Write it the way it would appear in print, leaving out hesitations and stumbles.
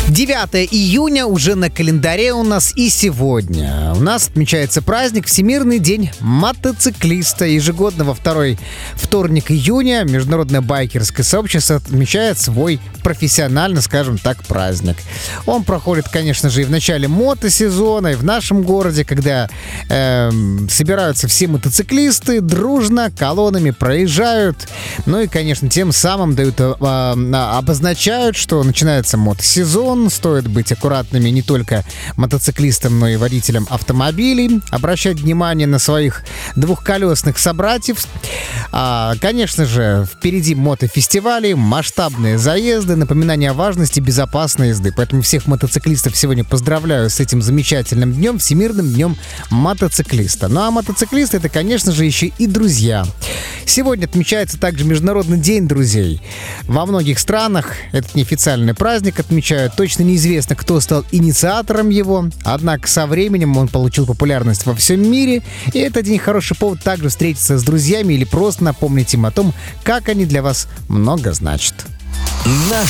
9 июня уже на календаре у нас, и сегодня у нас отмечается праздник Всемирный день мотоциклиста. Ежегодно во второй вторник июня Международное байкерское сообщество отмечает свой профессионально, скажем так, праздник. Он проходит, конечно же, и в начале мотосезона, и в нашем городе, когда собираются все мотоциклисты, дружно, колоннами проезжают. Ну и, конечно, тем самым обозначают, что начинается мотосезон. Стоит быть аккуратными не только мотоциклистам, но и водителям автомобилей. Обращать внимание на своих двухколесных собратьев. Конечно же, впереди мотофестивали, масштабные заезды, напоминание о важности безопасной езды. Поэтому всех мотоциклистов сегодня поздравляю с этим замечательным днем, Всемирным днем мотоциклиста. Ну а мотоциклисты — это, конечно же, еще и друзья. Сегодня отмечается также Международный день друзей. Во многих странах этот неофициальный праздник отмечают. Точно неизвестно, кто стал инициатором его. Однако со временем он получил популярность во всем мире. И это день хороший повод также встретиться с друзьями или просто напомнить им о том, как они для вас много значат.